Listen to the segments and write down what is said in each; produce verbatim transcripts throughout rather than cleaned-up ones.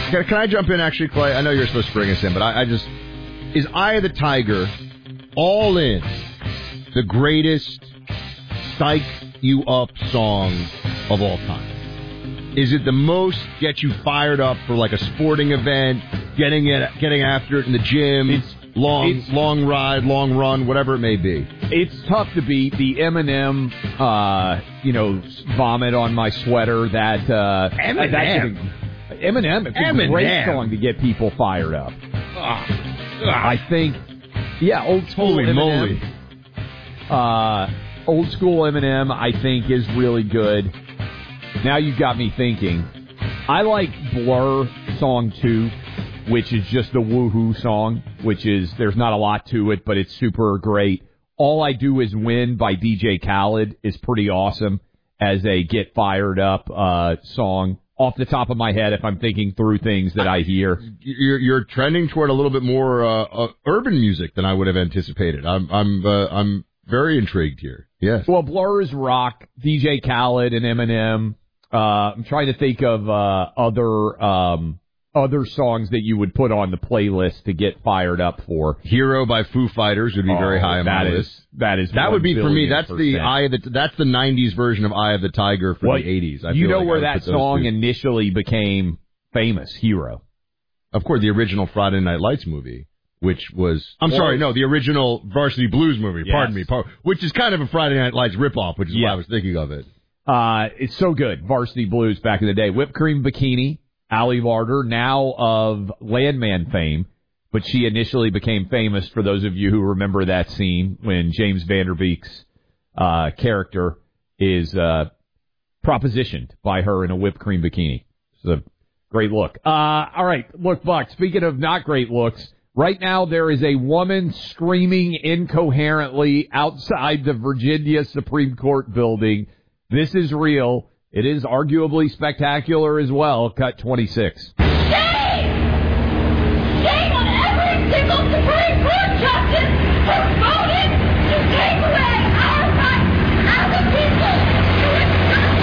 Can, can I jump in, actually, Clay? I know you're supposed to bring us in, but I, I just... Is Eye of the Tiger, All In, the greatest psych you up song of all time? Is it the most get you fired up for like a sporting event, getting it, getting after it in the gym, it's, long it's, long ride, long run, whatever it may be? It's tough to beat the Eminem, uh, you know, vomit on my sweater. That uh, Eminem, that's a, Eminem, it's a Eminem. great song to get people fired up. Ugh. I think, yeah, old school Holy Eminem. moly. Uh, old school Eminem, I think, is really good. Now you've got me thinking. I like Blur Song two, which is just the woohoo song, which is, there's not a lot to it, but it's super great. All I Do Is Win by D J Khaled is pretty awesome as a get fired up uh, song. Off the top of my head, if I'm thinking through things that I hear. You're, you're trending toward a little bit more uh, uh, urban music than I would have anticipated. I'm I'm uh, I'm very intrigued here. Yes. Well, Blur is rock, D J Khaled and Eminem. Uh, I'm trying to think of uh, other um, other songs that you would put on the playlist to get fired up for. Hero by Foo Fighters would be oh, very high on my is, list. That is that would be for me. That's percent. the eye of the that's the nineties version of Eye of the Tiger for well, the eighties. I you feel know like where that song two. initially became famous? Hero. Of course, the original Friday Night Lights movie, which was I'm well, sorry, no, the original Varsity Blues movie. Yes. Pardon me, which is kind of a Friday Night Lights ripoff, which is yeah. why I was thinking of it. Uh, it's so good. Varsity Blues back in the day. Whipped Cream Bikini. Ali Larter, now of Landman fame, but she initially became famous, for those of you who remember that scene, when James Van Der Beek's uh, character is uh, propositioned by her in a whipped cream bikini. It's a great look. Uh, all right, look, Buck, speaking of not great looks, right now there is a woman screaming incoherently outside the Virginia Supreme Court building. This is real. It is arguably spectacular as well. Cut twenty-six. Shame! Shame on every single Supreme Court justice who voted to take away our rights as a people to express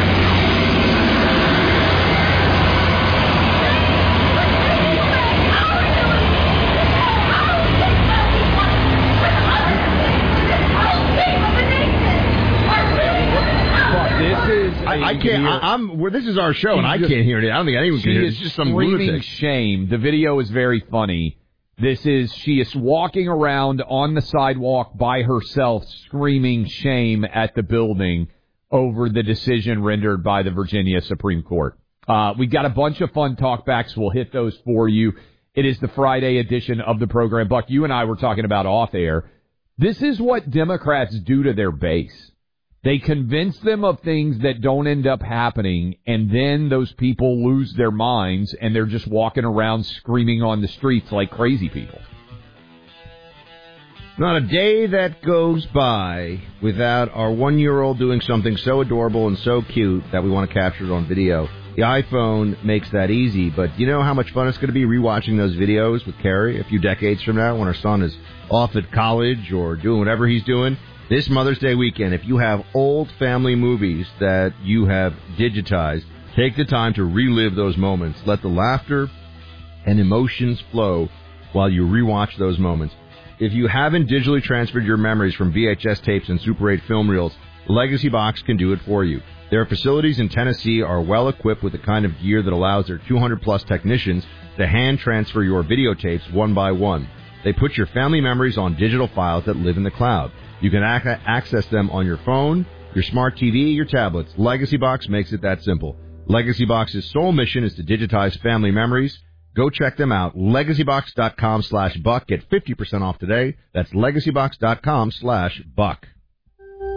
This is I, I can't. I, I'm. Well, this is our show, and I just, can't hear it. I don't think anyone can hear it. It's just some lunatic. Shame. The video is very funny. This is she is walking around on the sidewalk by herself, screaming shame at the building over the decision rendered by the Virginia Supreme Court. Uh, we've got a bunch of fun talkbacks. We'll hit those for you. It is the Friday edition of the program. Buck, you and I were talking about off air. This is what Democrats do to their base. They convince them of things that don't end up happening, and then those people lose their minds, and they're just walking around screaming on the streets like crazy people. Not a day that goes by without our one-year-old doing something so adorable and so cute that we want to capture it on video. The iPhone makes that easy, but you know how much fun it's going to be rewatching those videos with Carrie a few decades from now when our son is off at college or doing whatever he's doing? This Mother's Day weekend, if you have old family movies that you have digitized, take the time to relive those moments. Let the laughter and emotions flow while you rewatch those moments. If you haven't digitally transferred your memories from V H S tapes and Super eight film reels, Legacy Box can do it for you. Their facilities in Tennessee are well equipped with the kind of gear that allows their two hundred plus technicians to hand transfer your videotapes one by one. They put your family memories on digital files that live in the cloud. You can ac- access them on your phone, your smart T V, your tablets. Legacy Box makes it that simple. Legacy Box's sole mission is to digitize family memories. Go check them out. LegacyBox.com slash buck. Get fifty percent off today. That's LegacyBox.com slash buck.